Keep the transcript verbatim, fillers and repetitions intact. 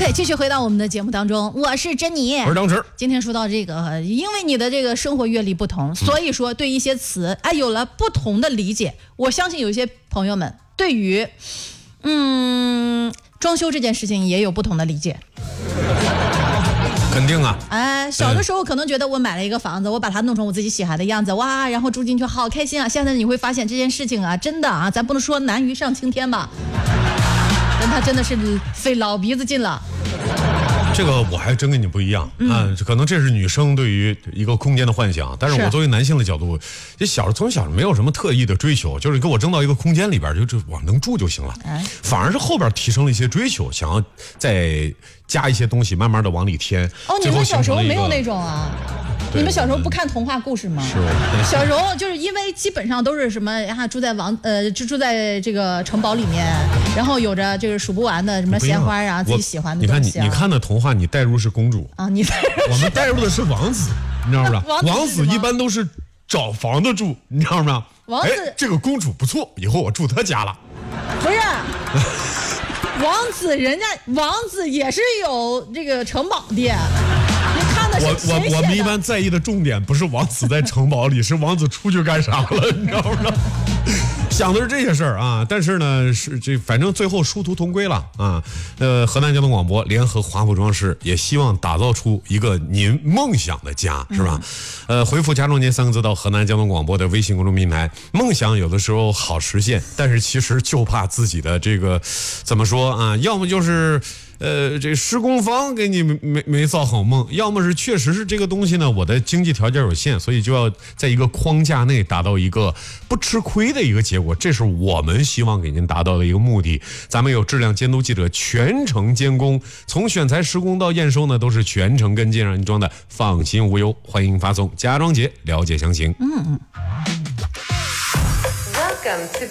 OK， 继续回到我们的节目当中，我是珍妮， 我是张弛。 今天说到这个，因为你的这个生活阅历不同，所以说对一些词哎有了不同的理解。我相信有一些朋友们对于嗯装修这件事情也有不同的理解。 肯定啊！ 哎，小的时候可能觉得我买了一个房子，我把它弄成我自己喜欢的样子，哇，然后住进去好开心啊！现在你会发现这件事情啊，真的啊，咱不能说难于上青天吧，但它真的是费老鼻子劲了。 这个我还真跟你不一样、嗯、啊，可能这是女生对于一个空间的幻想，但是我作为男性的角度，这小从小没有什么特意的追求，就是给我扔到一个空间里边，就就我能住就行了。哎，反而是后边提升了一些追求，想要再加一些东西，慢慢的往里添。 哦，你们小时候没有那种啊？你们小时候不看童话故事吗？ 是， 小时候就是因为基本上都是什么啊，住在王呃，就住在这个城堡里面，然后有着这个数不完的什么鲜花啊，自己喜欢的东西、啊。 你看你你看的童话，你带入是公主啊，你带入我们带入的是王子，你知道吗？ 王子, 王子一般都是找房子住，你知道吗？ 王子、 哎、这个公主不错，以后我住她家了。 不是。王子人家王子也是有这个城堡的，你看的是谁写的？ 我我我们一般在意的重点不是王子在城堡里，是王子出去干啥了，你知道吗？想的是这些事儿啊，但是呢，是这反正最后殊途同归了啊。呃，河南交通广播联合华普装饰也希望打造出一个您梦想的家，是吧？嗯、呃，回复“家中间”三个字到河南交通广播的微信公众平台。梦想有的时候好实现，但是其实就怕自己的这个怎么说啊？要么就是呃这施工方给你没没造好梦，要么是确实是这个东西呢，我的经济条件有限，所以就要在一个框架内达到一个不吃亏的一个结果，这是我们希望给您达到的一个目的。咱们有质量监督记者全程监工，从选材施工到验收呢，都是全程跟进，让你装的放心无忧。欢迎发送家装节了解详情。 嗯嗯。 Welcome to the